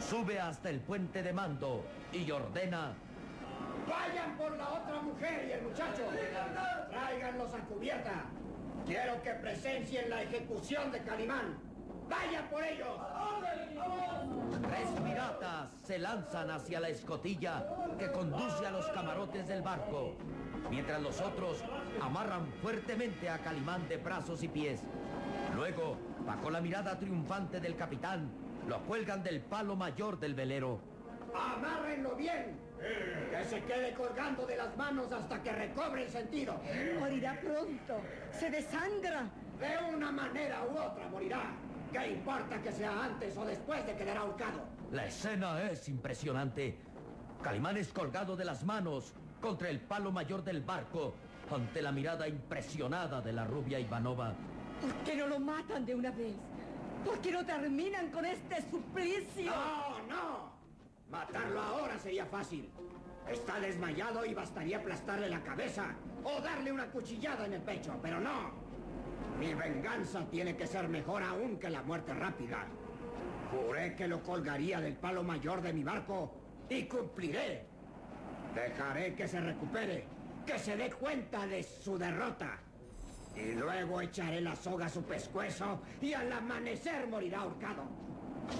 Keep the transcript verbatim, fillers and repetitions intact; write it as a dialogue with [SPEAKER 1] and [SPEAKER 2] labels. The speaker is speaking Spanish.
[SPEAKER 1] Sube hasta el puente de mando y ordena:
[SPEAKER 2] ¡vayan por la otra mujer y el muchacho! ¡Tráiganlos a cubierta! Quiero que presencien la ejecución de Calimán. ¡Vayan por ellos!
[SPEAKER 1] Tres piratas se lanzan hacia la escotilla que conduce a los camarotes del barco, mientras los otros amarran fuertemente a Calimán de brazos y pies. Luego, bajo la mirada triunfante del capitán, lo cuelgan del palo mayor del velero.
[SPEAKER 2] ¡Amárrenlo bien! ¡Que se quede colgando de las manos hasta que recobre el sentido!
[SPEAKER 3] Morirá pronto. Se desangra.
[SPEAKER 2] De una manera u otra morirá. ¿Qué importa que sea antes o después de quedar ahorcado?
[SPEAKER 1] La escena es impresionante. Calimán es colgado de las manos contra el palo mayor del barco ante la mirada impresionada de la rubia Ivanova.
[SPEAKER 3] ¿Por qué no lo matan de una vez? ¿Por qué no terminan con este suplicio?
[SPEAKER 2] ¡No, no! Matarlo ahora sería fácil. Está desmayado y bastaría aplastarle la cabeza o darle una cuchillada en el pecho, pero no. Mi venganza tiene que ser mejor aún que la muerte rápida. Juré que lo colgaría del palo mayor de mi barco y cumpliré. Dejaré que se recupere, que se dé cuenta de su derrota. Y luego echaré la soga a su pescuezo y al amanecer morirá ahorcado.